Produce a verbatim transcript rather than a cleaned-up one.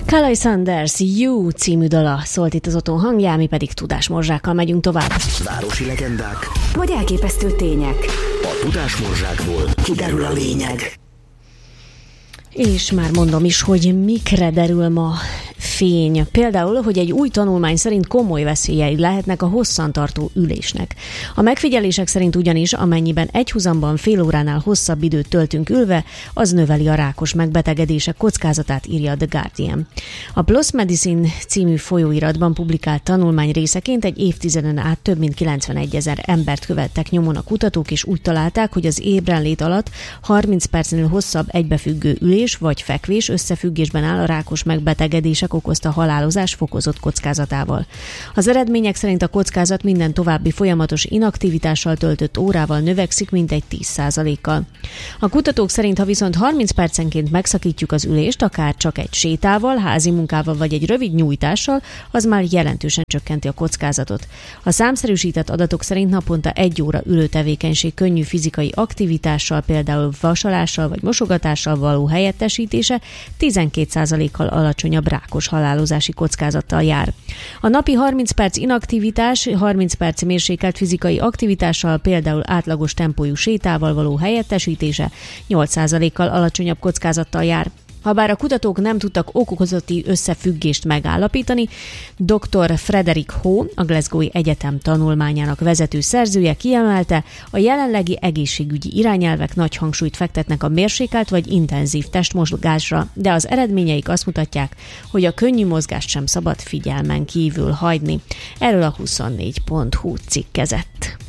Kalai Sanders You című dala szólt itt az Otthon hangján, mi pedig tudásmorzsákkal megyünk tovább. Városi legendák vagy elképesztő tények. A tudásmorzsákból kiderül a lényeg. És már mondom is, hogy mikre derül ma fény. Például, hogy egy új tanulmány szerint komoly veszélyei lehetnek a hosszantartó ülésnek. A megfigyelések szerint ugyanis, amennyiben egyhuzamban fél óránál hosszabb időt töltünk ülve, az növeli a rákos megbetegedések kockázatát, írja a The Guardian. A PLOS Medicine című folyóiratban publikált tanulmány részeként egy évtizeden át több mint kilencvenegy-ezer embert követtek nyomon a kutatók, és úgy találták, hogy az ébrenlét alatt harminc percnél hosszabb egybefüggő ülés vagy fekvés összefüggésben áll a rákos megbetegedések okozta halálozás fokozott kockázatával. Az eredmények szerint a kockázat minden további folyamatos inaktivitással töltött órával növekszik mintegy tíz százalékkal. A kutatók szerint, ha viszont harminc percenként megszakítjuk az ülést, akár csak egy sétával, házi munkával vagy egy rövid nyújtással, az már jelentősen csökkenti a kockázatot. A számszerűsített adatok szerint naponta egy óra ülő tevékenység könnyű fizikai aktivitással, például vasalással vagy mosogatással való helyettesítése tizenkét százalékkal alacsonyabb rákos halálozási kockázattal jár. A napi harminc perc inaktivitás, harminc perc mérsékelt fizikai aktivitással, például átlagos tempójú sétával való helyettesítése nyolc százalékkal alacsonyabb kockázattal jár. Habár a kutatók nem tudtak okokozati összefüggést megállapítani, dr. Frederick Ho, a Glasgow-i Egyetem tanulmányának vezető szerzője kiemelte, a jelenlegi egészségügyi irányelvek nagy hangsúlyt fektetnek a mérsékelt vagy intenzív testmozgásra, de az eredményeik azt mutatják, hogy a könnyű mozgást sem szabad figyelmen kívül hagyni. Erről a huszonnégy pont hu cikkezett.